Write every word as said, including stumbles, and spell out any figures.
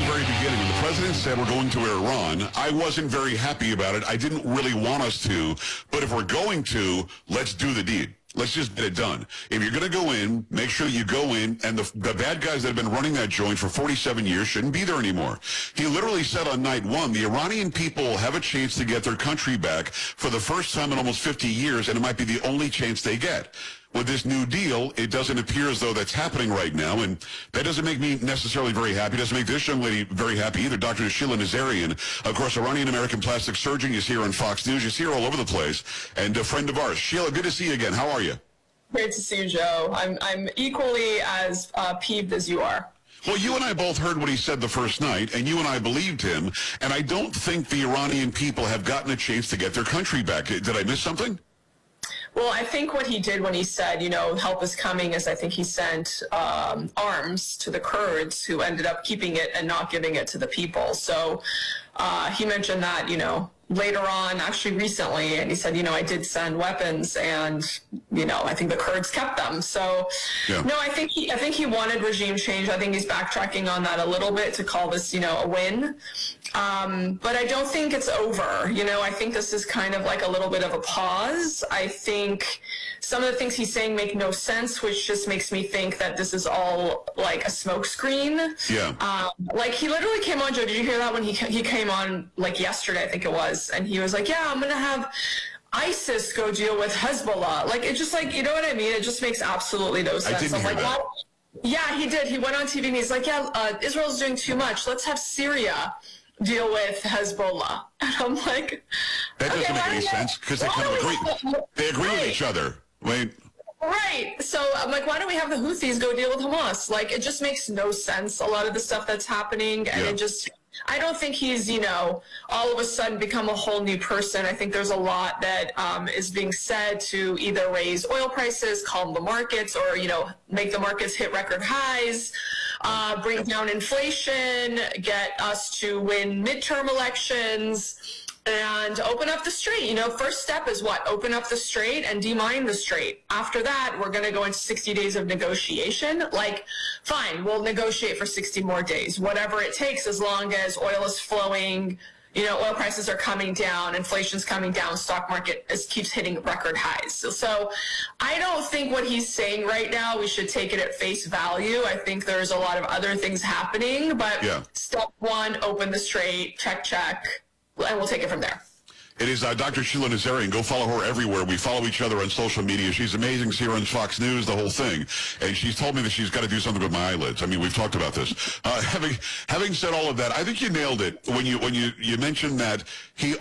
very beginning, when the president said we're going to Iran, I wasn't very happy about it. I didn't really want us to, but if we're going to, let's do the deed. Let's just get it done. If you're going to go in, make sure you go in, and the, the bad guys that have been running that joint for forty-seven years shouldn't be there anymore. He literally said on night one, the Iranian people will have a chance to get their country back for the first time in almost fifty years, and it might be the only chance they get. With this new deal, it doesn't appear as though that's happening right now, and that doesn't make me necessarily very happy. It doesn't make this young lady very happy either. Doctor Sheila Nazarian, of course, Iranian-American plastic surgeon, is here on Fox News. She's here all over the place, and a friend of ours. Sheila, good to see you again. How are you? Great to see you, Joe. I'm, I'm equally as uh, peeved as you are. Well, you and I both heard what he said the first night, and you and I believed him, and I don't think the Iranian people have gotten a chance to get their country back. Did I miss something? Well, I think what he did when he said, you know, help is coming, is I think he sent um, arms to the Kurds, who ended up keeping it and not giving it to the people. So uh, he mentioned that, you know, later on, actually recently, and he said, you know, I did send weapons, and, you know, I think the Kurds kept them. So, yeah. no, I think he, I think he wanted regime change. I think he's backtracking on that a little bit to call this, you know, a win. Um, but I don't think it's over. You know, I think this is kind of like a little bit of a pause. I think some of the things he's saying make no sense, which just makes me think that this is all like a smokescreen. Yeah. Um, like he literally came on, Joe, did you hear that when he, he came on like yesterday, I think it was, and he was like, yeah, I'm going to have ISIS go deal with Hezbollah. Like, it just like, you know what I mean? It just makes absolutely no sense. I didn't I'm hear like, that. what? Yeah, he did. He went on T V and he's like, yeah, uh, Israel's doing too much. Let's have Syria deal with Hezbollah. And I'm like, that doesn't okay, make any sense, because they kind of agree. They agree with each other. Wait. Right. So I'm like, why don't we have the Houthis go deal with Hamas? Like, it just makes no sense, a lot of the stuff that's happening. And yeah. it just, I don't think he's, you know, all of a sudden become a whole new person. I think there's a lot that um, is being said to either raise oil prices, calm the markets, or, you know, make the markets hit record highs, uh, bring down inflation, get us to win midterm elections, and open up the strait. You know, first step is what? Open up the strait and demine the strait. After that, we're going to go into sixty days of negotiation. Like, fine, we'll negotiate for sixty more days, whatever it takes, as long as oil is flowing, you know, oil prices are coming down, inflation's coming down, stock market is, keeps hitting record highs. So, so I don't think what he's saying right now, we should take it at face value. I think there's a lot of other things happening, but yeah. Step one, open the strait, check, check. And we'll take it from there. It is uh, Doctor Sheila Nazarian. Go follow her everywhere. We follow each other on social media. She's amazing. She's here on Fox News, the whole thing. And she's told me that she's got to do something with my eyelids. I mean, we've talked about this. Uh, having having said all of that, I think you nailed it when you when you, you mentioned that he